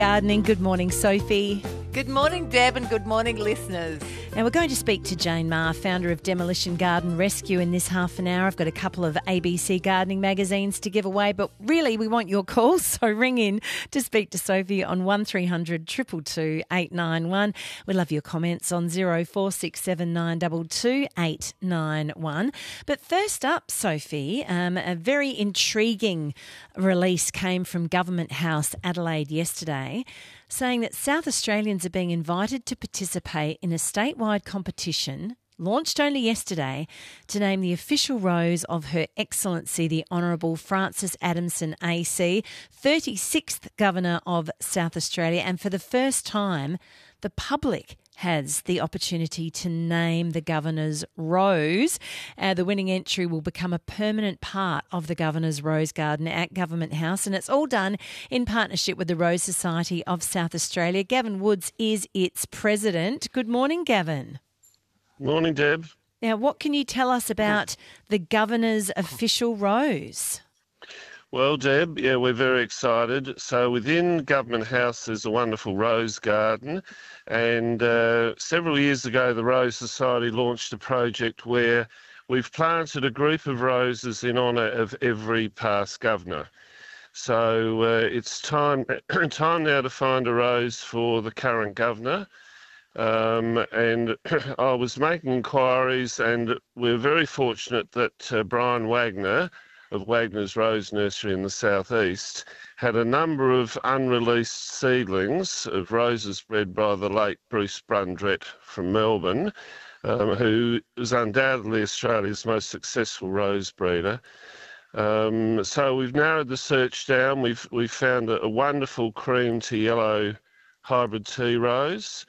Gardening. Good morning, Sophie. Good morning, Deb, and good morning, listeners. Now, we're going to speak to Jane Maher, founder of Demolition Garden Rescue, in this half an hour. I've got a couple of ABC gardening magazines to give away, but really we want your calls, so ring in to speak to Sophie on 1300 222 891. We love your comments on 0467922891. 891. But first up, Sophie, a very intriguing release came from Government House Adelaide yesterday, saying that South Australians are being invited to participate in a statewide competition launched only yesterday to name the official rose of Her Excellency the Honourable Frances Adamson AC, 36th Governor of South Australia, and for the first time the public has the opportunity to name the Governor's rose. The winning entry will become a permanent part of the Governor's Rose Garden at Government House, and it's all done in partnership with the Rose Society of South Australia. Gavin Woods is its president. Good morning, Gavin. Morning, Deb. Now, what can you tell us about the Governor's official rose? Well, Deb, we're very excited. So within Government House there's a wonderful rose garden, and several years ago the Rose Society launched a project where we've planted a group of roses in honour of every past governor. So it's time now to find a rose for the current governor. And I was making inquiries, and we're very fortunate that Brian Wagner of Wagner's Rose Nursery in the southeast had a number of unreleased seedlings of roses bred by the late Bruce Brundrett from Melbourne, who is undoubtedly Australia's most successful rose breeder. So we've narrowed the search down. We've found a wonderful cream to yellow hybrid tea rose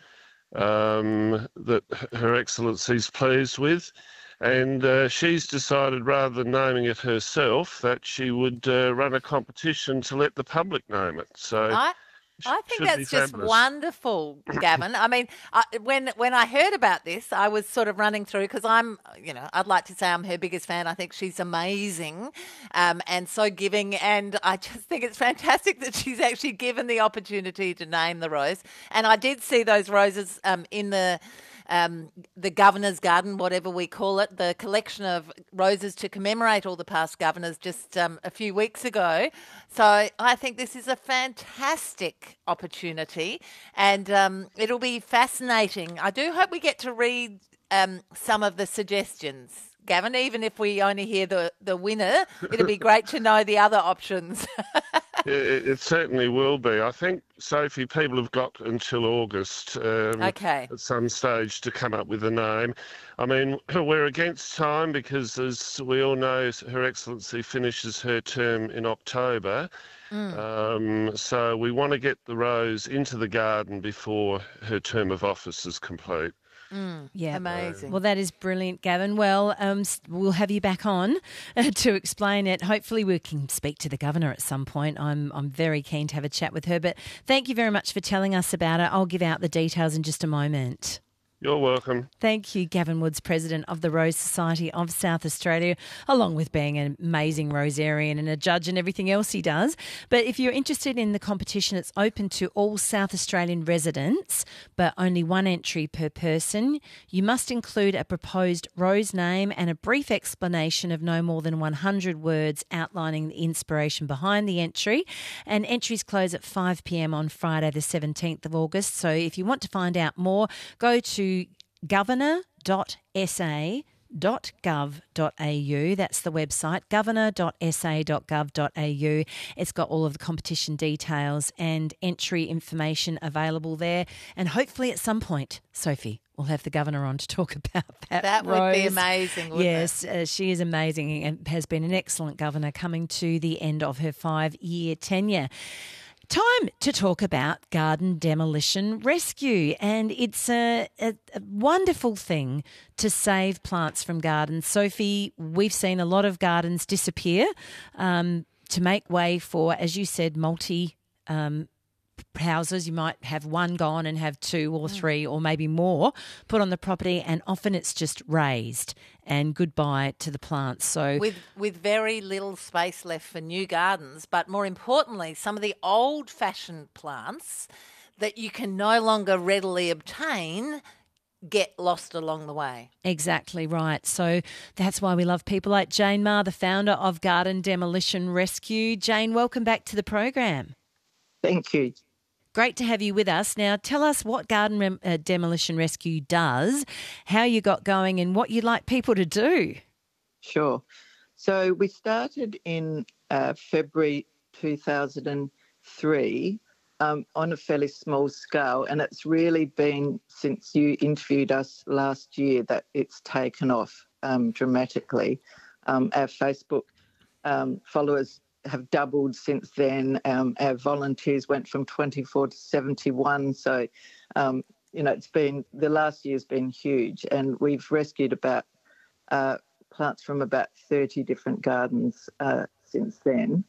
that Her Excellency's pleased with. And she's decided, rather than naming it herself, that she would run a competition to let the public name it. So I think that's just wonderful, Gavin. I mean, when I heard about this, I was sort of running through, because I'd like to say I'm her biggest fan. I think she's amazing and so giving, and I just think it's fantastic that she's actually given the opportunity to name the rose. And I did see those roses in the Governor's Garden, whatever we call it, the collection of roses to commemorate all the past governors just a few weeks ago. So I think this is a fantastic opportunity, and it'll be fascinating. I do hope we get to read some of the suggestions, Gavin. Even if we only hear the winner, it'll be great to know the other options. It certainly will be. I think, Sophie, people have got until August at some stage to come up with a name. I mean, we're against time because, as we all know, Her Excellency finishes her term in October. So we want to get the rose into the garden before her term of office is complete. Yeah, amazing. Well, that is brilliant, Gavin. Well, we'll have you back on to explain it. Hopefully, we can speak to the Governor at some point. I'm very keen to have a chat with her. But thank you very much for telling us about it. I'll give out the details in just a moment. You're welcome. Thank you, Gavin Woods, President of the Rose Society of South Australia, along with being an amazing rosarian and a judge and everything else he does. But if you're interested in the competition, it's open to all South Australian residents, but only one entry per person. You must include a proposed rose name and a brief explanation of no more than 100 words outlining the inspiration behind the entry. And entries close at 5 p.m. on Friday the 17th of August. So if you want to find out more, go to governor.sa.gov.au. That's the website, governor.sa.gov.au. It's got all of the competition details and entry information available there. And hopefully at some point, Sophie, we'll have the Governor on to talk about that. That would be amazing, wouldn't it? Yes, she is amazing and has been an excellent Governor coming to the end of her 5-year tenure. Time to talk about garden demolition rescue, and it's a wonderful thing to save plants from gardens. Sophie, we've seen a lot of gardens disappear to make way for, as you said, houses, you might have one gone and have two or three or maybe more put on the property, and often it's just raised and goodbye to the plants. So with very little space left for new gardens, but more importantly, some of the old-fashioned plants that you can no longer readily obtain get lost along the way. Exactly right. So that's why we love people like Jane Maher, the founder of Garden Demolition Rescue. Jane, welcome back to the program. Thank you. Great to have you with us. Now, tell us what Garden Demolition Rescue does, how you got going and what you'd like people to do. Sure. So we started in February 2003 on a fairly small scale, and it's really been since you interviewed us last year that it's taken off dramatically. Our Facebook followers have doubled since then. Our volunteers went from 24 to 71. So, it's been, the last year's been huge, and we've rescued about plants from about 30 different gardens since then.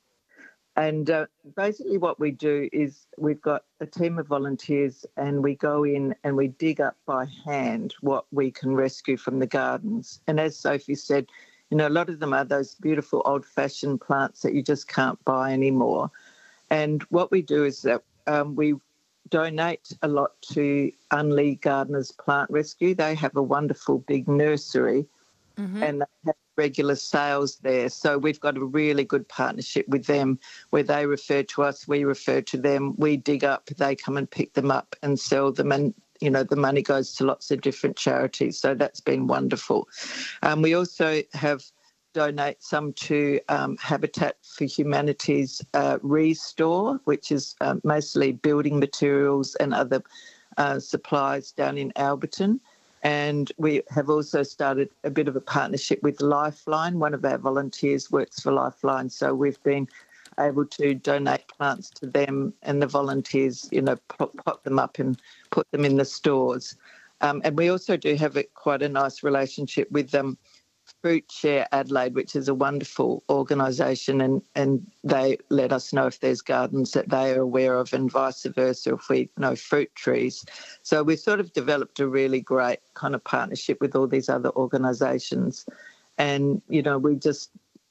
Basically what we do is we've got a team of volunteers, and we go in and we dig up by hand what we can rescue from the gardens. And as Sophie said, a lot of them are those beautiful old-fashioned plants that you just can't buy anymore. And what we do is that we donate a lot to Unley Gardeners Plant Rescue. They have a wonderful big nursery, and they have regular sales there. So we've got a really good partnership with them where they refer to us, we refer to them, we dig up, they come and pick them up and sell them, and the money goes to lots of different charities. So that's been wonderful. We also have donate some to Habitat for Humanity's Restore, which is mostly building materials and other supplies down in Alberton. And we have also started a bit of a partnership with Lifeline. One of our volunteers works for Lifeline, so we've been able to donate plants to them, and the volunteers, pot them up and put them in the stores. And we also do have quite a nice relationship with Fruit Share Adelaide, which is a wonderful organisation, and they let us know if there's gardens that they are aware of, and vice versa if we know fruit trees. So we've sort of developed a really great kind of partnership with all these other organisations. And, we just...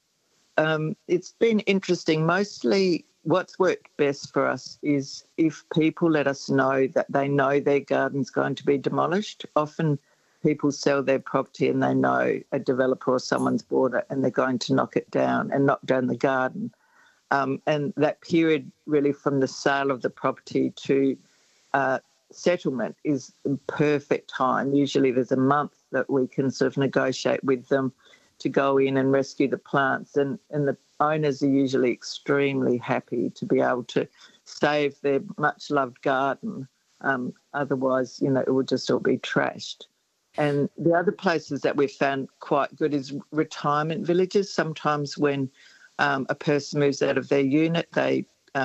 it's been interesting. Mostly what's worked best for us is if people let us know that they know their garden's going to be demolished. Often people sell their property and they know a developer or someone's bought it and they're going to knock it down and knock down the garden. And that period really from the sale of the property to settlement is the perfect time. Usually there's a month that we can sort of negotiate with them to go in and rescue the plants, and the owners are usually extremely happy to be able to save their much-loved garden. Otherwise, it would just all be trashed. And the other places that we've found quite good is retirement villages. Sometimes when a person moves out of their unit, they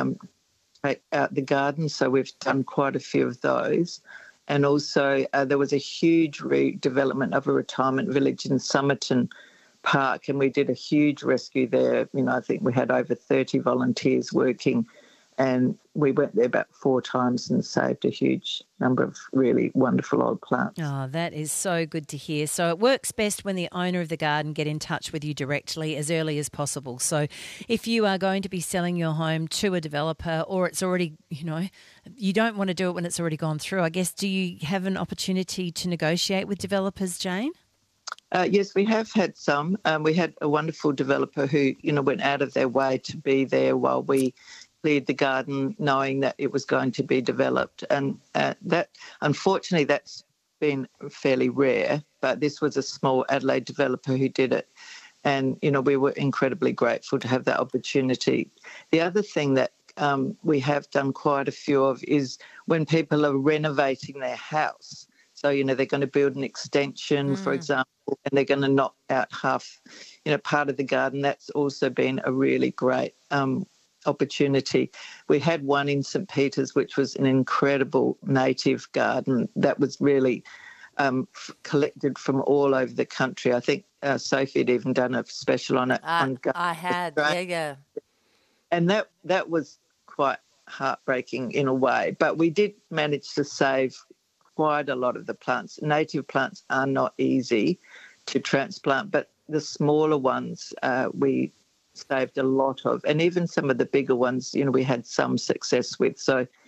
take out the garden, so we've done quite a few of those. And also there was a huge redevelopment of a retirement village in Somerton Park, and we did a huge rescue there. I think we had over 30 volunteers working, and we went there about 4 times and saved a huge number of really wonderful old plants. Oh, that is so good to hear. So it works best when the owner of the garden get in touch with you directly as early as possible. So if you are going to be selling your home to a developer, or it's already, you don't want to do it when it's already gone through, I guess, do you have an opportunity to negotiate with developers, Jane? Yes, we have had some. We had a wonderful developer who, went out of their way to be there while we cleared the garden, knowing that it was going to be developed. And that, unfortunately, that's been fairly rare, but this was a small Adelaide developer who did it. And, we were incredibly grateful to have that opportunity. The other thing that we have done quite a few of is when people are renovating their house. So, they're going to build an extension, for example, and they're going to knock out half, part of the garden. That's also been a really great opportunity. We had one in St. Peter's, which was an incredible native garden that was really collected from all over the country. I think Sophie had even done a special on it. I had, yeah. And that was quite heartbreaking in a way. But we did manage to save quite a lot of the plants. Native plants are not easy to transplant, but the smaller ones we saved a lot of. And even some of the bigger ones, we had some success with. So